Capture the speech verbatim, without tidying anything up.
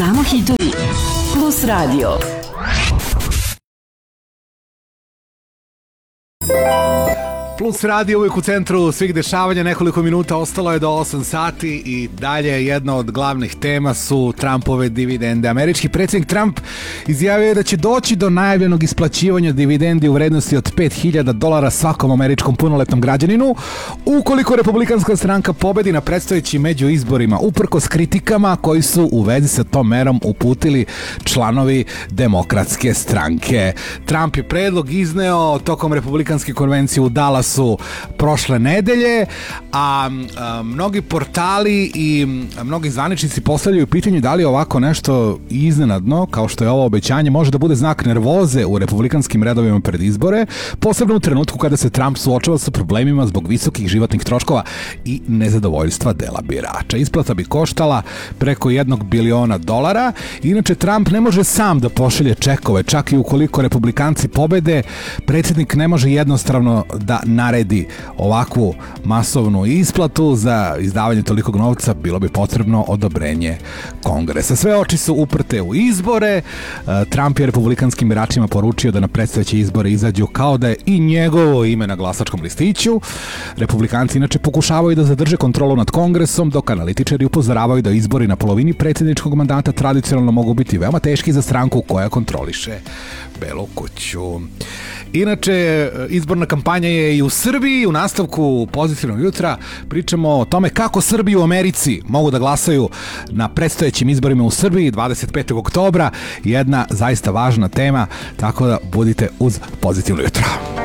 Samo hitovi plus radio. Plus radio uvijek u centru svih dešavanja, nekoliko minuta ostalo je do osam sati i dalje jedna od glavnih tema su Trumpove dividende. Američki predsjednik Trump izjavio je da će doći do najavljenog isplaćivanja dividendi u vrednosti od pet hiljada dolara svakom američkom punoletnom građaninu ukoliko republikanska stranka pobedi na predstojećim međuizborima, uprkos kritikama koji su u vezi sa tom merom uputili članovi demokratske stranke. Trump je predlog izneo tokom republikanske konvencije u Dallasu su prošle nedelje, a, a mnogi portali i a, mnogi zvaničnici postavljaju pitanje da li ovako nešto iznenadno, kao što je ovo obećanje, može da bude znak nervoze u republikanskim redovima pred izbore, posebno u trenutku kada se Trump suočava sa problemima zbog visokih životnih troškova i nezadovoljstva dela birača. Isplata bi koštala preko jednog biliona dolara. Inače, Trump ne može sam da pošalje čekove, čak i ukoliko republikanci pobede, predsjednik ne može jednostavno da naredi ovakvu masovnu isplatu. Za izdavanje tolikog novca bilo bi potrebno odobrenje Kongresa. Sve oči su uprte u izbore. Trump je republikanskim biračima poručio da na predstojeće izbore izađu kao da je i njegovo ime na glasačkom listiću. Republikanci inače pokušavaju da zadrže kontrolu nad Kongresom, dok analitičari upozoravaju da izbori na polovini predsjedničkog mandata tradicionalno mogu biti veoma teški za stranku koja kontroliše Belu kuću. Inače, izborna kampanja je i u Srbiji. U nastavku Pozitivnog jutra pričamo o tome kako Srbi u Americi mogu da glasaju na predstojećim izborima u Srbiji dvadeset petog oktobra. Jedna zaista važna tema, tako da budite uz Pozitivno jutro.